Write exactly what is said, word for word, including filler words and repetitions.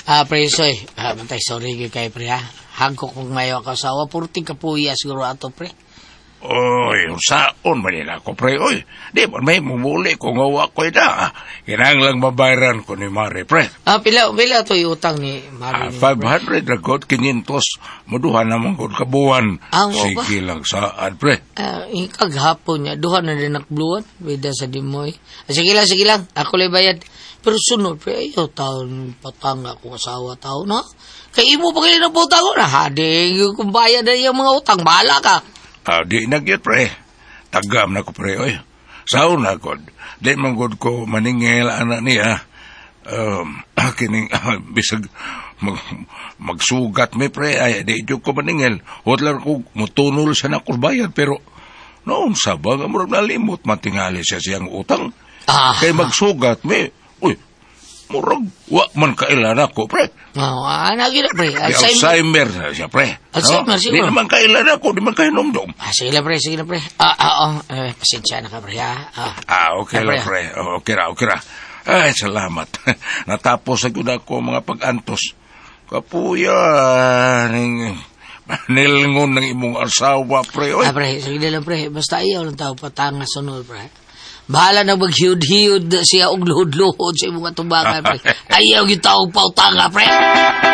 Ah, pre, soy. Ah, bantay, sorry kay kay pre, ha? Hangkok kong mayo ka asawa, purti ka puya siguro ato, pre. Oy, saon man nila ko, pre, oy. Di ba may mumuli kung awa ko ina. Kinang lang mabayaran ko ni Mare, pre. Ah, pila, pila to yung utang ni Ah, Mari. five hundred na god, kinyentos. Maduha naman god kabuhan. Ah, oo ba? Sige lang saan, pre. Ah, ikag hapon niya, duha na rin nakbluwan, bida sa dimoy. Ah, sige lang, sige lang, ako lang bayad. Pero sunod, pre, ayaw taon patang ako asawa taon, ha? Kaya imo pa kayo ng putang ko na, hading, kung bayad na yung mga utang, bahala ka. Ah, di nagyat, pre. Tagam na ko, pre, oy. Saon na god. Di man god ko maningil anak niya. Um, kining, uh, bisag, mag, magsugat mi, pre. Ay, di jo ko maningil. Hotlar ko, mutunol siya na kurbayad, pero noon sabang, amurag nalimot, matingali siya siyang utang. Ah. Kaya magsugat mi. Uy, murag, wa man kailan ako, pre. Oh, anak yun, pre. Di Alzheimer. Alzheimer na siya, pre. Alzheimer, Di siguro. naman kailan ako, di man kainomdom. Ah, sige lang, pre, sige lang, pre. Ah, ah, oh, eh, pasensya na ka, pre, ha? Ah, Ah, okay Ah, lang, pre. pre. Oh, okay ra, okay ra. Ay, salamat. Natapos agad ako mga pag-antos. Kapuya, ning nilngon ng imong asawa, pre. Oy. ah, pre, sige lang, pre. Basta ayaw lang tao patanga sunod, pre. Bahala na maghiyod-hiyod siya og luhod-luhod sa imong atubangan, pre. Ayaw yung tao pautanga, pre.